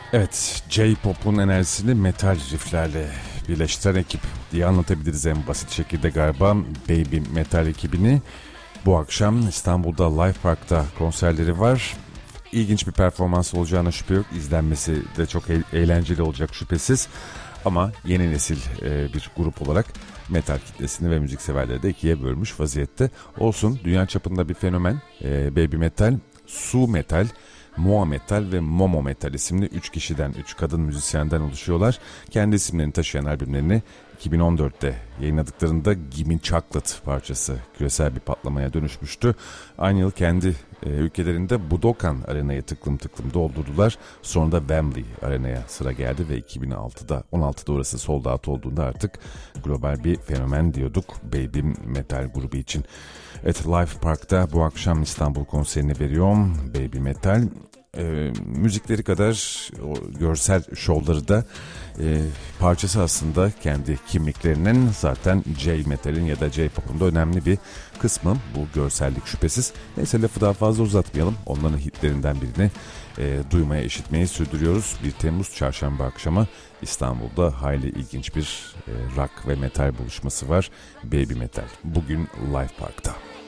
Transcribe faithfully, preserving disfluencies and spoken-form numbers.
Evet, J-Pop'un enerjisini metal rifflerle birleştiren ekip diye anlatabiliriz en basit şekilde galiba Baby Metal ekibini. Bu akşam İstanbul'da Live Park'ta konserleri var. İlginç bir performans olacağına şüphe yok. İzlenmesi de çok e- eğlenceli olacak şüphesiz. Ama yeni nesil e, bir grup olarak metal kitlesini ve müzikseverleri de ikiye bölmüş vaziyette. Olsun, dünya çapında bir fenomen e, Baby Metal, Su Metal, Moa Metal ve Momo Metal isimli üç kişiden, üç kadın müzisyenden oluşuyorlar. Kendi isimlerini taşıyan albümlerini iki bin on dörtte yayınladıklarında Gimme Chocolate parçası küresel bir patlamaya dönüşmüştü. Aynı yıl kendi e, ülkelerinde Budokan Arena'yı tıklım tıklım doldurdular. Sonra da Wembley Arena'ya sıra geldi ve iki bin altıda on altıda orası sold out olduğunda artık global bir fenomen diyorduk Baby Metal grubu için. Evet, Live Park'ta bu akşam İstanbul konserini veriyorum Baby Metal. E, müzikleri kadar o görsel şovları da e, parçası aslında kendi kimliklerinin zaten J-Metal'in ya da J-Pop'un da önemli bir kısmı bu görsellik şüphesiz. Neyse, lafı daha fazla uzatmayalım. Onların hitlerinden birini e, duymaya, işitmeyi sürdürüyoruz. bir Temmuz çarşamba akşamı İstanbul'da hayli ilginç bir e, rock ve metal buluşması var. Baby Metal bugün Live Park'ta.